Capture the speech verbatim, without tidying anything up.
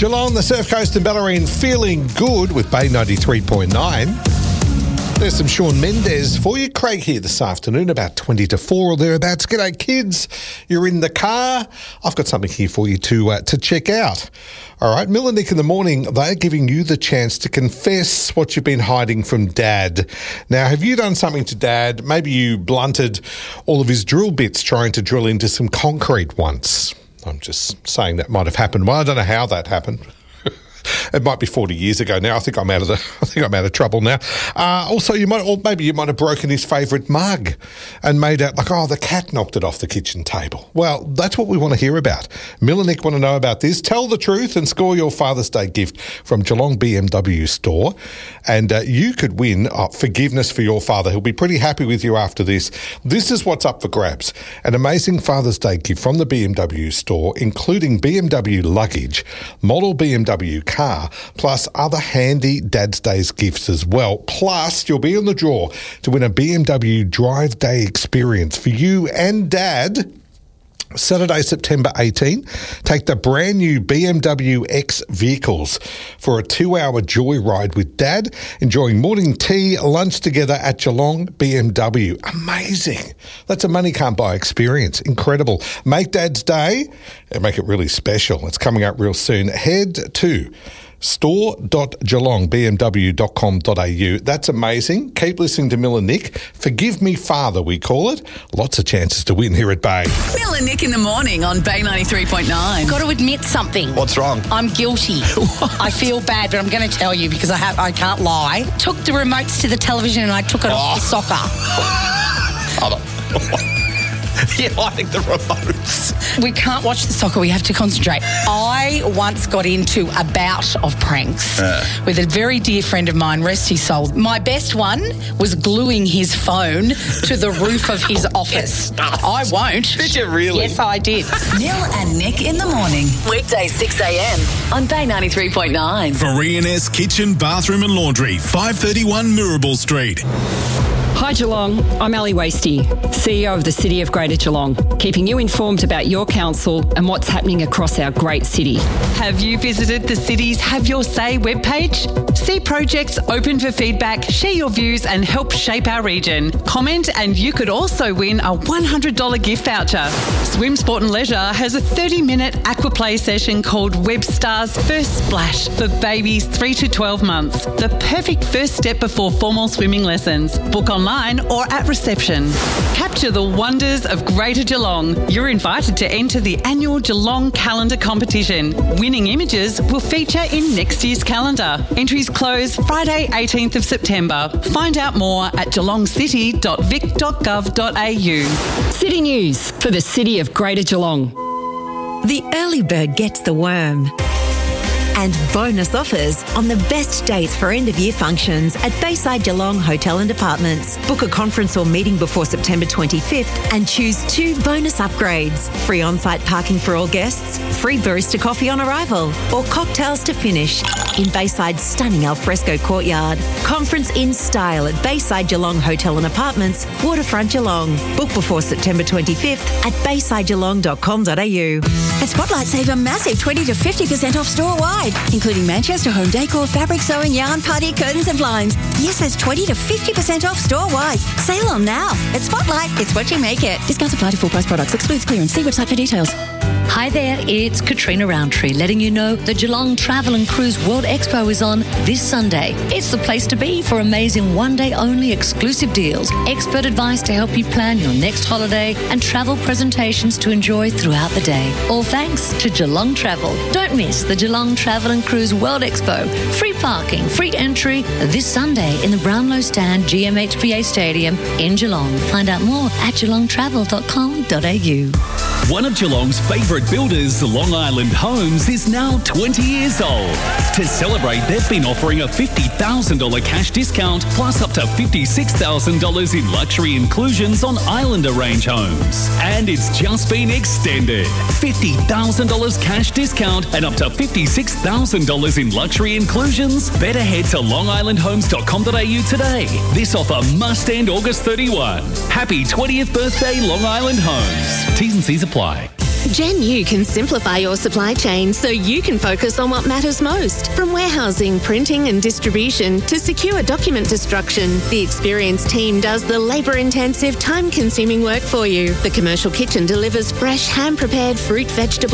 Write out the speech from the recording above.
Geelong, the Surf Coast and Bellarine feeling good with Bay ninety-three point nine. There's some Shawn Mendes for you. Craig here this afternoon, about twenty to four or thereabouts. G'day, kids. You're in the car. I've got something here for you to uh, to check out. All right, Mill and Nick in the morning, they're giving you the chance to confess what you've been hiding from Dad. Now, have you done something to Dad? Maybe you blunted all of his drill bits trying to drill into some concrete once. I'm just saying that might have happened. Well, I don't know how that happened. It might be forty years ago now. I think I'm out of the. I think I'm out of trouble now. Uh, also, you might, or maybe you might have broken his favourite mug and made out like, oh, the cat knocked it off the kitchen table. Well, that's what we want to hear about. Mill and Nick want to know about this. Tell the truth and score your Father's Day gift from Geelong B M W store, and uh, you could win uh, forgiveness for your father. He'll be pretty happy with you after this. This is what's up for grabs: an amazing Father's Day gift from the B M W store, including B M W luggage, model B M W car, plus other handy Dad's Days gifts as well. Plus, you'll be on the draw to win a B M W Drive Day experience for you and Dad. Saturday, September eighteenth, take the brand new B M W X vehicles for a two-hour joyride with Dad, enjoying morning tea, lunch together at Geelong B M W. Amazing. That's a money can't buy experience. Incredible. Make Dad's day and make it really special. It's coming up real soon. Head to store dot geelong b m w dot com dot a u. That's amazing. Keep listening to Mill and Nick. Forgive me, Father, we call it. Lots of chances to win here at Bay. Mill and Nick in the morning on Bay ninety-three point nine. Got to admit something. What's wrong? I'm guilty. I feel bad, but I'm going to tell you because I have I can't lie. Took the remotes to the television and I took it Oh. off the soccer. Hold on. You're hiding the remotes. We can't watch the soccer. We have to concentrate. I once got into a bout of pranks Uh. with a very dear friend of mine, rest his soul. My best one was gluing his phone to the roof of his office. I won't. Did you really? Yes, I did. Mill and Nick in the morning. Weekday six a.m. on Bay ninety-three point nine. For E and S Kitchen, Bathroom and Laundry, five thirty-one Mirabel Street. Hi Geelong, I'm Ali Wasty, C E O of the City of Greater Geelong, keeping you informed about your council and what's happening across our great city. Have you visited the city's Have Your Say webpage? See projects open for feedback, share your views and help shape our region. Comment and you could also win a one hundred dollars gift voucher. Swim Sport and Leisure has a thirty-minute aquaplay session called Webstar's First Splash for babies three to twelve months. The perfect first step before formal swimming lessons. Book online or at reception. Capture the wonders of Greater Geelong. You're invited to enter the annual Geelong Calendar competition. Winning images will feature in next year's calendar. Entries close Friday eighteenth of September. Find out more at geelong city dot vic dot gov dot a u. City News for the City of Greater Geelong. The early bird gets the worm. And bonus offers on the best dates for end-of-year functions at Bayside Geelong Hotel and Apartments. Book a conference or meeting before September twenty-fifth and choose two bonus upgrades. Free on-site parking for all guests, free barista coffee on arrival, or cocktails to finish in Bayside's stunning alfresco courtyard. Conference in style at Bayside Geelong Hotel and Apartments, Waterfront Geelong. Book before September twenty-fifth at bayside geelong dot com dot a u. At Spotlight, save a massive twenty to fifty percent off store-wide, including Manchester home decor, fabric sewing, yarn, party, curtains and blinds. Yes, that's twenty to fifty percent off store-wide. Sale on now. At Spotlight, it's what you make it. Discounts apply to full price products. Excludes clearance. See website for details. Hi there, it's Katrina Roundtree letting you know the Geelong Travel and Cruise World Expo is on this Sunday. It's the place to be for amazing one-day-only exclusive deals, expert advice to help you plan your next holiday, and travel presentations to enjoy throughout the day. All thanks to Geelong Travel. Don't miss the Geelong Travel and Cruise World Expo. Free parking, free entry this Sunday in the Brownlow Stand G M H B A Stadium in Geelong. Find out more at geelong travel dot com dot a u. One of Geelong's favourite builders, Long Island Homes, is now twenty years old. To celebrate, they've been offering a fifty thousand dollars cash discount plus up to fifty-six thousand dollars in luxury inclusions on Islander Range homes. And it's just been extended. fifty thousand dollars cash discount and up to fifty-six thousand dollars in luxury inclusions. Better head to long island homes dot com dot a u today. This offer must end August thirty-first. Happy twentieth birthday, Long Island Homes. T's and C's apply. Gen U can simplify your supply chain so you can focus on what matters most. From warehousing, printing and distribution to secure document destruction, the experienced team does the labour-intensive, time-consuming work for you. The commercial kitchen delivers fresh, hand-prepared fruit, vegetable